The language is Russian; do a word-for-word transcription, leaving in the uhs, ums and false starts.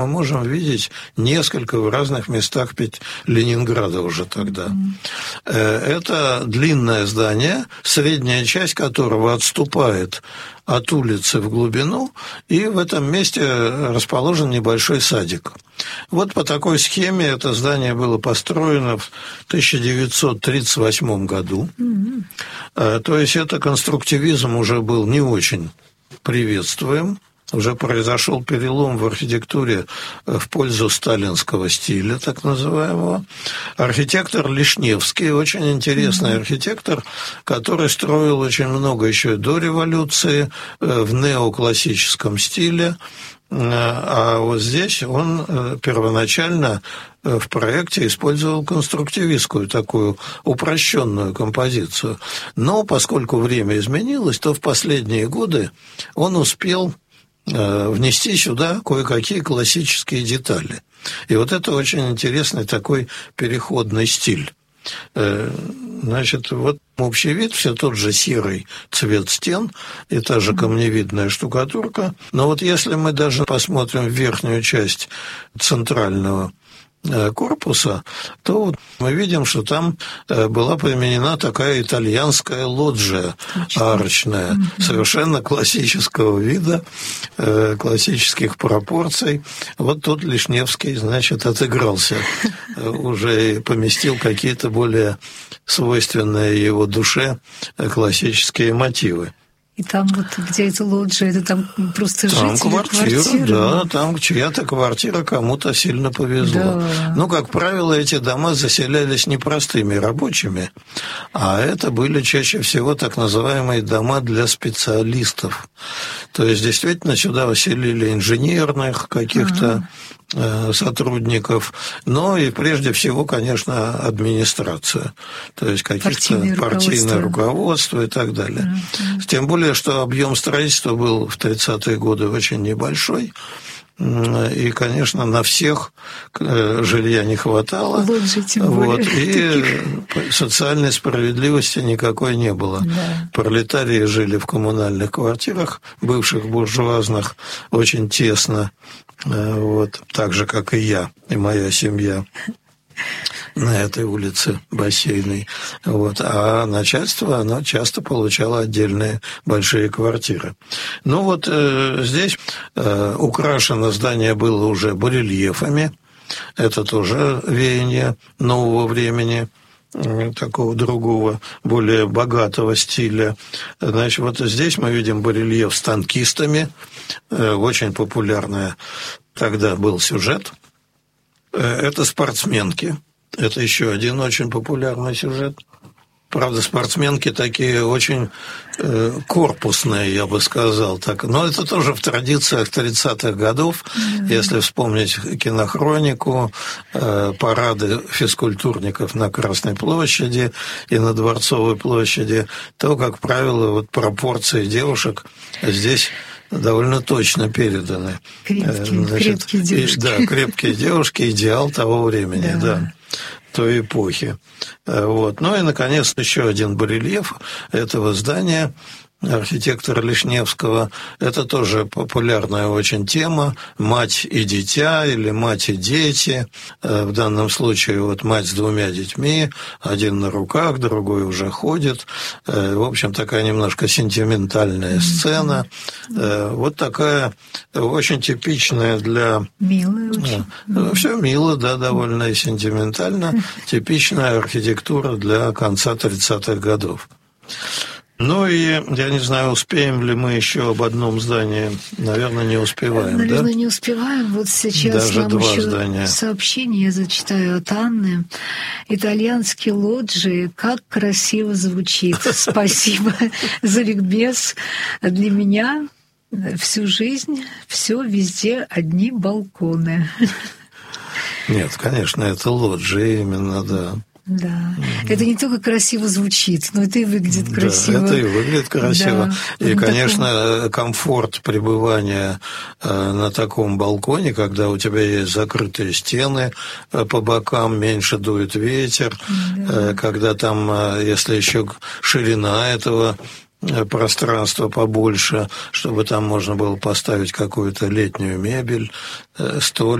мы можем видеть несколько в разных местах Ленинграда уже тогда. Mm-hmm. Это длинное здание, средняя часть которого отступает от улицы в глубину, и в этом месте расположен небольшой садик. Вот по такой схеме это здание было построено в тысяча девятьсот тридцать восьмом году. Mm-hmm. То есть это конструктивизм уже был не очень приветствуем. Уже произошел перелом в архитектуре в пользу сталинского стиля, так называемого. Архитектор Лишневский, очень интересный mm-hmm. архитектор, который строил очень много еще до революции в неоклассическом стиле. А вот здесь он первоначально в проекте использовал конструктивистскую такую упрощенную композицию. Но поскольку время изменилось, то в последние годы он успел внести сюда кое-какие классические детали. И вот это очень интересный такой переходный стиль. Значит, вот общий вид, все тот же серый цвет стен и та же камневидная штукатурка. Но вот если мы даже посмотрим в верхнюю часть центрального корпуса, то вот мы видим, что там была применена такая итальянская лоджия арочная, mm-hmm. совершенно классического вида, классических пропорций. Вот тут Лишневский, значит, отыгрался, уже поместил какие-то более свойственные его душе классические мотивы. И там вот, где эта лоджия, это там просто там жители, квартира, квартира? Да, там чья-то квартира, кому-то сильно повезло. Да. Ну, как правило, эти дома заселялись не простыми рабочими, а это были чаще всего так называемые дома для специалистов. То есть, действительно, сюда выселили инженерных каких-то ага. сотрудников, но и прежде всего, конечно, администрация, то есть каких-то партийное руководство. руководство и так далее. Mm-hmm. Тем более, что объем строительства был в тридцатые годы очень небольшой, и, конечно, на всех жилья не хватало. Лоджи, тем вот, более. И таких... социальной справедливости никакой не было. Да. Пролетарии жили в коммунальных квартирах, бывших буржуазных, очень тесно, вот, так же, как и я, и моя семья на этой улице Бассейной. Вот. А начальство, оно часто получало отдельные большие квартиры. Ну вот э, здесь э, украшено здание было уже барельефами. Это тоже веяние нового времени, э, такого другого, более богатого стиля. Значит, вот здесь мы видим барельеф с танкистами. Э, очень популярный тогда был сюжет. Это спортсменки. Это еще один очень популярный сюжет. Правда, спортсменки такие очень э, корпусные, я бы сказал. Так. Но это тоже в традициях тридцатых годов. Mm-hmm. Если вспомнить кинохронику, э, парады физкультурников на Красной площади и на Дворцовой площади, то, как правило, вот пропорции девушек здесь довольно точно переданы. Крепкие, Значит, крепкие девушки. И, да, крепкие девушки, идеал того времени, да. да. той эпохи. Вот. Ну и, наконец, еще один барельеф этого здания архитектора Лишневского. Это тоже популярная очень тема. Мать и дитя или мать и дети. В данном случае вот мать с двумя детьми, один на руках, другой уже ходит. В общем, такая немножко сентиментальная сцена. Вот такая очень типичная для... Милая очень. Все мило, да, довольно и сентиментально. Типичная архитектура для конца тридцатых годов. Ну и, я не знаю, успеем ли мы еще об одном здании. Наверное, не успеваем, Наверное, да? не успеваем. Вот сейчас Даже нам два еще здания. сообщение я зачитаю от Анны. Итальянские лоджии, как красиво звучит. Спасибо за ликбез. Для меня всю жизнь все везде одни балконы. Нет, конечно, это лоджии именно, да. Да. Mm-hmm. Это не только красиво звучит, но это и выглядит красиво. Да, это и выглядит красиво. Да. И, на конечно, таком... комфорт пребывания на таком балконе, когда у тебя есть закрытые стены по бокам, меньше дует ветер, да. Когда там, если еще ширина этого пространство побольше, чтобы там можно было поставить какую-то летнюю мебель, столик.